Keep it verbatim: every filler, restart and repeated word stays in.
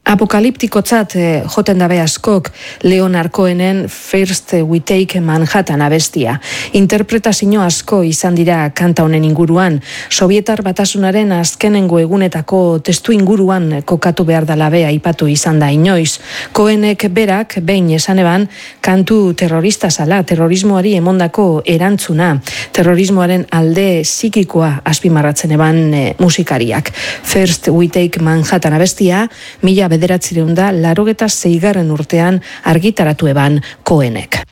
Apokaliptikotzat eh, joten dabe askok Leonard Cohenen First We Take Manhattan abestia. Interpretazio asko izan dira kanta honen inguruan. Sobietar batasunaren azkenengo egunetako testu inguruan kokatu behar dalabe aipatu izan da inoiz. Cohenek berak behin esan eban kantu terrorista zala, terrorismoari emondako erantzuna, terrorismoaren alde psikikoa azpimarratzen eban e, musikariak. First We Take Manhattan abestia, mila bederatzireun da larogeta zeigarren urtean argitaratu eban Cohenek.